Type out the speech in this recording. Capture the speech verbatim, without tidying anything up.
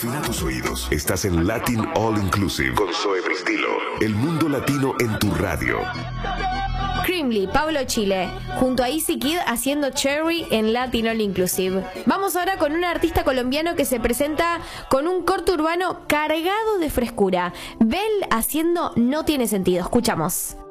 Afina tus oídos. Estás en Latin All Inclusive con Zoe Bristilo. El mundo latino en tu radio. Creamly, Pablo Chile, junto a Easy Kid haciendo Cherry en Latin All Inclusive. Vamos ahora con un artista colombiano que se presenta con un corto urbano cargado de frescura. Bell haciendo No Tiene Sentido. Escuchamos.